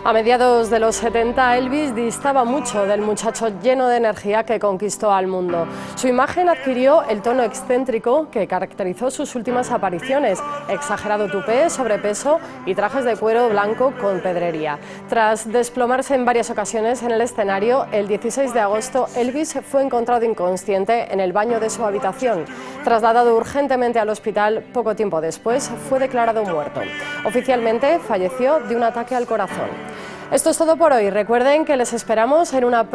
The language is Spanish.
A mediados de los 70, Elvis distaba mucho del muchacho lleno de energía que conquistó al mundo. Su imagen adquirió el tono excéntrico que caracterizó sus últimas apariciones: exagerado tupé, sobrepeso y trajes de cuero blanco con pedrería. Tras desplomarse en varias ocasiones en el escenario, el 16 de agosto Elvis fue encontrado inconsciente en el baño de su habitación. Trasladado urgentemente al hospital, poco tiempo después fue declarado muerto. Oficialmente falleció de un ataque al corazón. Esto es todo por hoy. Recuerden que les esperamos en una